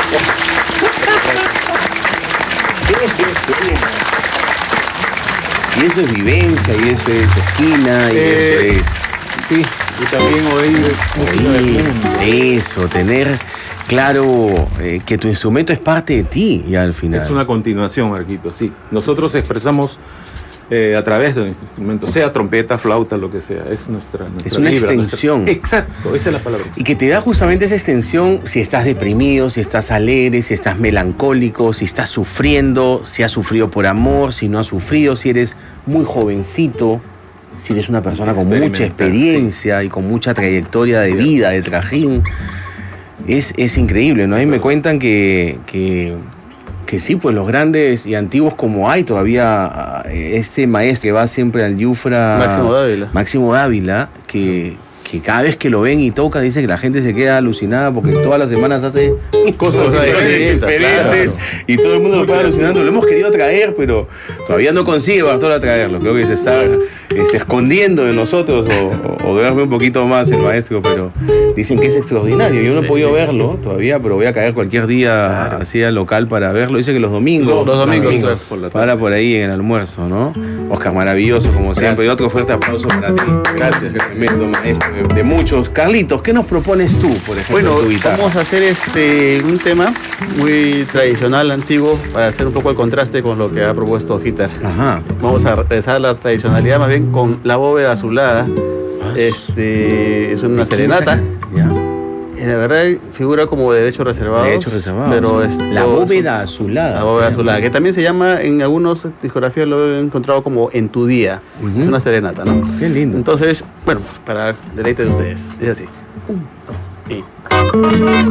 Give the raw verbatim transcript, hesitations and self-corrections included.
Y eso es vivencia, y eso es esquina, y Eh, eso es... Sí, y también oír música del Oír, mundo. eso, tener claro eh, que tu instrumento es parte de ti, ya al final. Es una continuación, Marquito, sí. Nosotros expresamos eh, a través de nuestro instrumento, sea trompeta, flauta, lo que sea. Es nuestra, nuestra Es una vibra, extensión. nuestra- Exacto, esa es la palabra. Y que te da justamente esa extensión si estás deprimido, si estás alegre, si estás melancólico, si estás sufriendo, si has sufrido por amor, si no has sufrido, si eres muy jovencito, si eres una persona con mucha Experimentar, experiencia y con mucha trayectoria de vida, de trajín. Es, es increíble, ¿no? A mí me cuentan que, que, que sí, pues los grandes y antiguos como hay todavía eh, este maestro que va siempre al Yufra... Máximo Dávila. Máximo Dávila, que, que cada vez que lo ven y toca, dice que la gente se queda alucinada porque todas las semanas hace cosas diferentes, diferentes claro. y todo el mundo lo está alucinando. Lo hemos querido traer, pero todavía no consigue Bartolo traerlo. Creo que se está eh, se escondiendo de nosotros o, o, o duerme un poquito más el maestro, pero dicen que es extraordinario. Yo no he Sí, podido sí. verlo todavía, pero voy a caer cualquier día Claro. así al local para verlo. Dice que los domingos, Los domingos, Domingos claro. por la tarde. para por ahí en el almuerzo, ¿no? Oscar, maravilloso como siempre. Y otro fuerte aplauso para ti. Gracias, gracias. Tremendo maestro de, de muchos. Carlitos, ¿qué nos propones tú, por ejemplo, Bueno, en tu guitarra? vamos a hacer este un tema muy tradicional, antiguo, para hacer un poco el contraste con lo que ha propuesto Gitar. Ajá. Vamos a regresar a la tradicionalidad más bien con la bóveda azulada. Este es una serenata. Ya. Y la verdad figura como de derechos reservados. Derechos reservados. Pero sí. es La todo- bóveda azulada. La bóveda se azulada, llama. que también se llama, en algunas discografías lo he encontrado como En tu día. Ujú. Es una serenata, ¿no? Qué lindo. Entonces, bueno, para deleite de ustedes, es así. Un, dos, y...